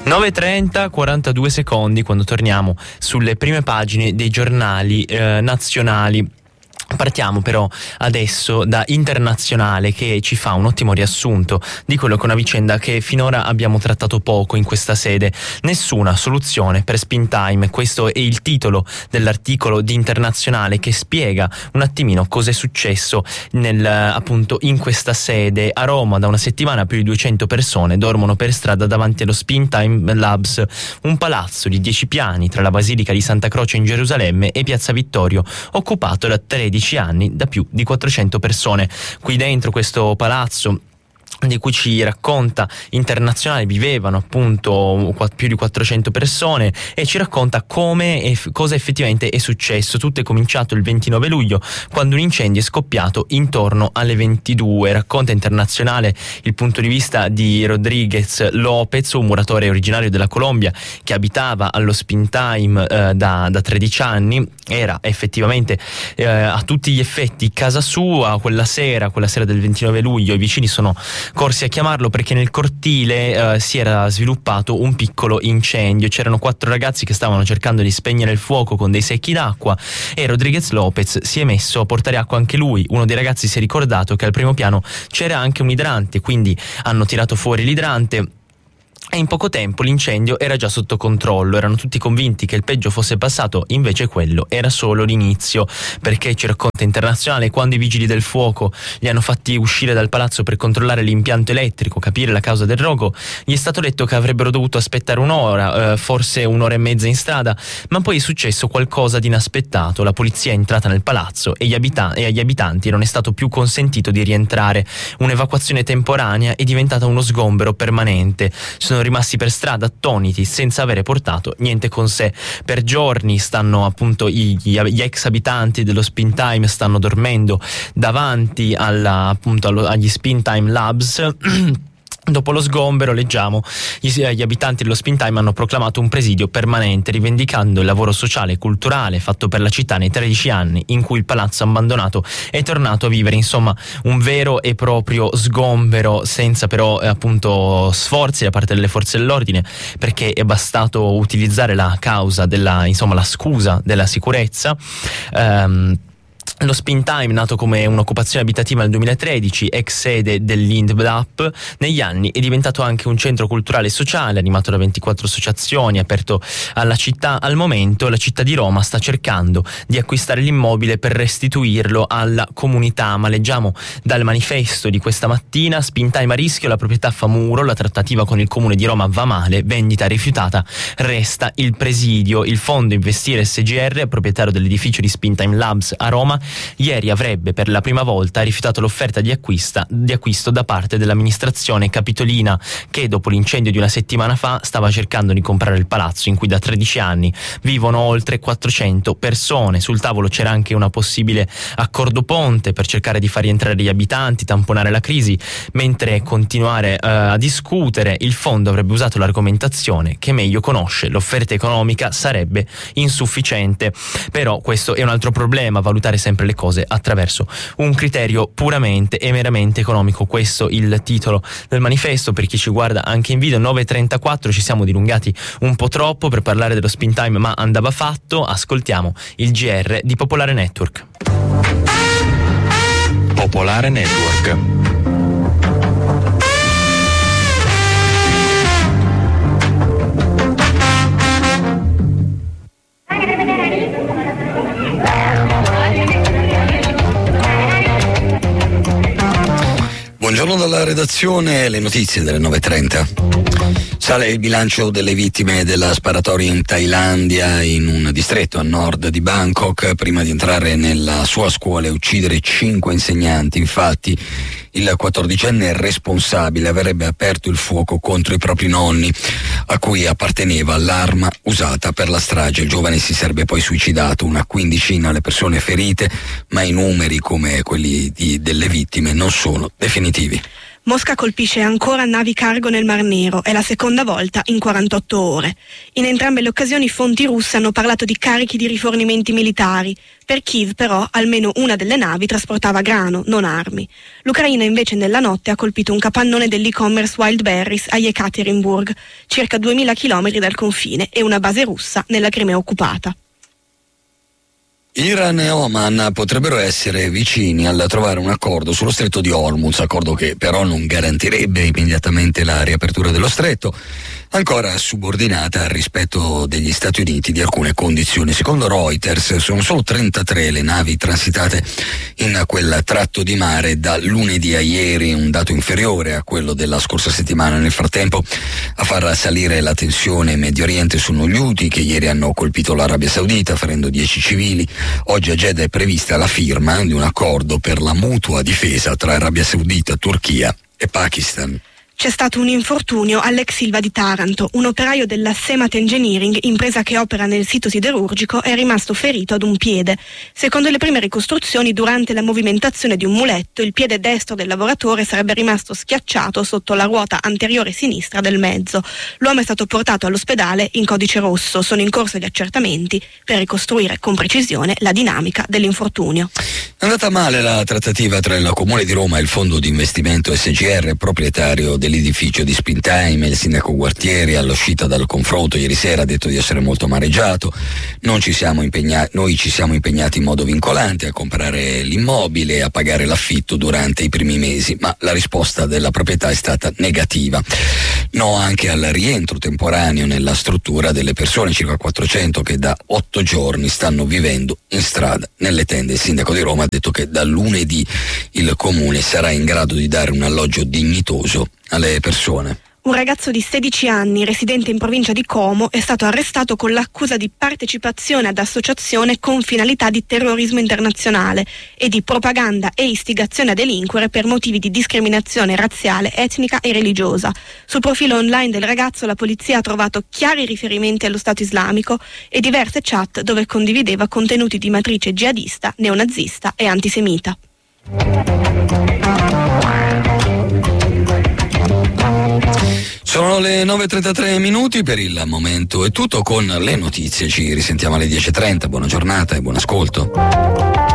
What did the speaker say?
9:30, 42 secondi quando torniamo sulle prime pagine dei giornali nazionali. Partiamo però adesso da Internazionale, che ci fa un ottimo riassunto di quello che è una vicenda che finora abbiamo trattato poco in questa sede. Nessuna soluzione per Spintime, questo è il titolo dell'articolo di Internazionale, che spiega un attimino cosa è successo appunto in questa sede. A Roma da una settimana più di 200 persone dormono per strada davanti allo Spintime Labs, un palazzo di 10 piani tra la Basilica di Santa Croce in Gerusalemme e Piazza Vittorio, occupato da 13 anni da più di 400 persone. Qui dentro questo palazzo, di cui ci racconta Internazionale, vivevano appunto più di 400 persone, e ci racconta come e cosa effettivamente è successo. Tutto è cominciato il 29 luglio quando un incendio è scoppiato intorno alle 22. Racconta Internazionale il punto di vista di Rodriguez Lopez, un muratore originario della Colombia che abitava allo Spintime da 13 anni. Era effettivamente a tutti gli effetti casa sua. Quella sera del 29 luglio i vicini sono corsi a chiamarlo perché nel cortile si era sviluppato un piccolo incendio. C'erano 4 ragazzi che stavano cercando di spegnere il fuoco con dei secchi d'acqua, e Rodriguez Lopez si è messo a portare acqua anche lui. Uno dei ragazzi si è ricordato che al primo piano c'era anche un idrante, quindi hanno tirato fuori l'idrante. E in poco tempo l'incendio era già sotto controllo. Erano tutti convinti che il peggio fosse passato, invece quello era solo l'inizio, perché ci racconta Internazionale, quando i vigili del fuoco li hanno fatti uscire dal palazzo per controllare l'impianto elettrico, capire la causa del rogo, gli è stato detto che avrebbero dovuto aspettare un'ora, forse un'ora e mezza in strada, ma poi è successo qualcosa di inaspettato. La polizia è entrata nel palazzo e agli abitanti non è stato più consentito di rientrare. Un'evacuazione temporanea è diventata uno sgombero permanente. Sono rimasti per strada attoniti, senza avere portato niente con sé. Per giorni stanno appunto gli ex abitanti dello Spintime stanno dormendo davanti agli Spintime Labs. Dopo lo sgombero, leggiamo, gli abitanti dello Spintime hanno proclamato un presidio permanente, rivendicando il lavoro sociale e culturale fatto per la città nei 13 anni in cui il palazzo abbandonato è tornato a vivere. Insomma, un vero e proprio sgombero, senza però appunto sforzi da parte delle forze dell'ordine, perché è bastato utilizzare la scusa della sicurezza. Lo Spintime, nato come un'occupazione abitativa nel 2013, ex sede dell'INDBAP, negli anni è diventato anche un centro culturale e sociale, animato da 24 associazioni, aperto alla città. Al momento la città di Roma sta cercando di acquistare l'immobile per restituirlo alla comunità, ma leggiamo dal manifesto di questa mattina: Spintime a rischio, la proprietà fa muro, la trattativa con il comune di Roma va male, vendita rifiutata, resta il presidio. Il fondo Investire SGR, proprietario dell'edificio di Spintime Labs a Roma, ieri avrebbe per la prima volta rifiutato l'offerta di acquisto da parte dell'amministrazione capitolina, che dopo l'incendio di una settimana fa stava cercando di comprare il palazzo in cui da 13 anni vivono oltre 400 persone. Sul tavolo c'era anche una possibile accordo ponte per cercare di far rientrare gli abitanti, tamponare la crisi. Mentre continuare a discutere, il fondo avrebbe usato l'argomentazione che meglio conosce: l'offerta economica sarebbe insufficiente. Però questo è un altro problema, valutare sempre le cose attraverso un criterio puramente e meramente economico. Questo il titolo del manifesto. Per chi ci guarda anche in video, 9:34, ci siamo dilungati un po' troppo per parlare dello Spintime, ma andava fatto. Ascoltiamo il GR di Popolare Network. Popolare Network. Buongiorno dalla redazione, le notizie delle 9:30. Sale il bilancio delle vittime della sparatoria in Thailandia, in un distretto a nord di Bangkok, prima di entrare nella sua scuola e uccidere 5 insegnanti. Infatti il 14enne responsabile avrebbe aperto il fuoco contro i propri nonni, a cui apparteneva l'arma usata per la strage. Il giovane si sarebbe poi suicidato. Una quindicina le persone ferite, ma i numeri, come quelli delle vittime, non sono definitivi. Mosca colpisce ancora navi cargo nel Mar Nero, è la seconda volta in 48 ore. In entrambe le occasioni fonti russe hanno parlato di carichi di rifornimenti militari. Per Kiev però almeno una delle navi trasportava grano, non armi. L'Ucraina invece nella notte ha colpito un capannone dell'e-commerce Wildberries a Yekaterinburg, circa 2000 km dal confine, e una base russa nella Crimea occupata. Iran e Oman potrebbero essere vicini al trovare un accordo sullo stretto di Hormuz, accordo che però non garantirebbe immediatamente la riapertura dello stretto, ancora subordinata al rispetto degli Stati Uniti di alcune condizioni. Secondo Reuters sono solo 33 le navi transitate in quel tratto di mare da lunedì a ieri, un dato inferiore a quello della scorsa settimana. Nel frattempo, a far salire la tensione in Medio Oriente sono gli Houthi, che ieri hanno colpito l'Arabia Saudita ferendo 10 civili. Oggi a Jeddah è prevista la firma di un accordo per la mutua difesa tra Arabia Saudita, Turchia e Pakistan. C'è stato un infortunio all'ex Ilva di Taranto. Un operaio della Semat Engineering, impresa che opera nel sito siderurgico, è rimasto ferito ad un piede. Secondo le prime ricostruzioni, durante la movimentazione di un muletto, il piede destro del lavoratore sarebbe rimasto schiacciato sotto la ruota anteriore sinistra del mezzo. L'uomo è stato portato all'ospedale in codice rosso. Sono in corso gli accertamenti per ricostruire con precisione la dinamica dell'infortunio. È andata male la trattativa tra il Comune di Roma e il fondo di investimento SGR, proprietario dell'edificio di Spintime. Il sindaco Gualtieri, all'uscita dal confronto ieri sera, ha detto di essere molto amareggiato. Noi ci siamo impegnati in modo vincolante a comprare l'immobile e a pagare l'affitto durante i primi mesi, ma la risposta della proprietà è stata negativa. No anche al rientro temporaneo nella struttura delle persone, circa 400, che da 8 giorni stanno vivendo in strada, nelle tende. Il sindaco di Roma ha detto che da lunedì il comune sarà in grado di dare un alloggio dignitoso alle persone. Un ragazzo di 16 anni, residente in provincia di Como, è stato arrestato con l'accusa di partecipazione ad associazione con finalità di terrorismo internazionale e di propaganda e istigazione a delinquere per motivi di discriminazione razziale, etnica e religiosa. Sul profilo online del ragazzo la polizia ha trovato chiari riferimenti allo Stato islamico e diverse chat dove condivideva contenuti di matrice jihadista, neonazista e antisemita. Sono le 9:33 minuti, per il momento è tutto con le notizie, ci risentiamo alle 10:30, buona giornata e buon ascolto.